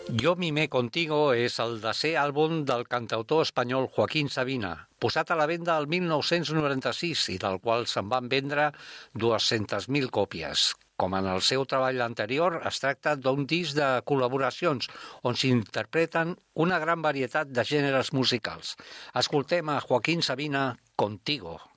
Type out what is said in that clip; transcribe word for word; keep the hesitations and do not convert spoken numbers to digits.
Yo mimé contigo és el desè àlbum del cantautor espanyol Joaquín Sabina, posat a la venda el mil nou-cents noranta-sis i del qual se'n van vendre dues-centes mil còpies. Com en el seu treball anterior, es tracta d'un disc de col·laboracions on s'interpreten una gran varietat de gèneres musicals. Escoltem a Joaquín Sabina, Contigo.